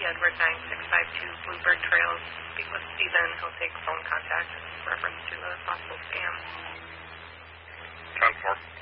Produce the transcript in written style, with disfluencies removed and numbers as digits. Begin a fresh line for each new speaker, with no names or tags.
Edward 9652 Bluebird Trails. Speak with Stephen. He'll take phone contact in reference to a possible scam.
10-4.